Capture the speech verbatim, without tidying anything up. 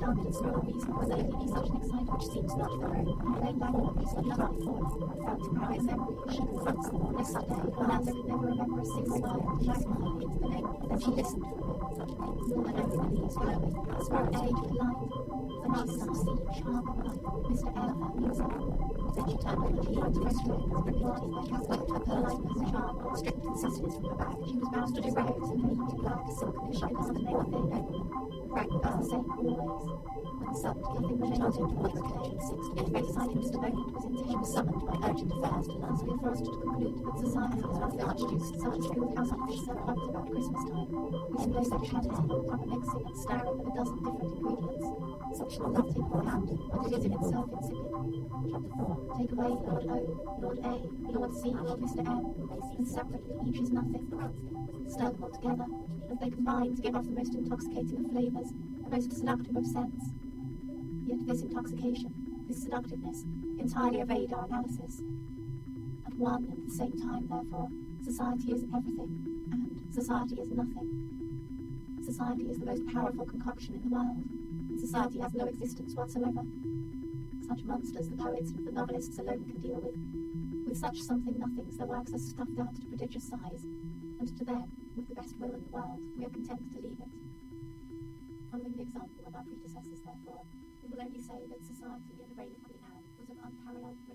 target and small reason was there be such an excitement which seems not thorough, and plain language is not enough for it. Felt to cry as memory, she confronts them on this day. Amanda could never remember a single word, just smiled into the name. Then she listened for it. And over the leaves glowing, spark age with light. The master of sea, sharp and light, Mister Elephant music. Then she turned on the key to rescue it, and reported by Catholic her politeness, charm, and strict consistency from her back. She was bound to do right and neat and black as silk, and she could not name a thing over. Frank was the same always. And summoned, nothing was chanted for this occasion, since to get ready decided Mister Bennett was in. She was summoned by urgent affairs to last, we are forced to conclude that society is one of the archduke's such skilled housewives so pumped about Christmas time. We suppose such shadows of proper mixing and stirring of a dozen different ingredients. Such will not take one out, but it is in itself insipid. Chapter four. Take away Lord O, Lord A, Lord C, Mister M, and separately each is nothing. Stir them all together, and they combine to give off the most intoxicating of flavours, the most seductive of scents. Yet this intoxication, this seductiveness, entirely evade our analysis. At one and the same time, therefore, society is everything, and society is nothing. Society is the most powerful concoction in the world, and society has no existence whatsoever. Such monsters the poets and the novelists alone can deal with. With such something-nothings, their works are stuffed out to prodigious size, and to them, with the best will in the world, we are content to leave it. Following the example of our predecessors, therefore, we will only say that society in the reign of Queen Anne was of unparalleled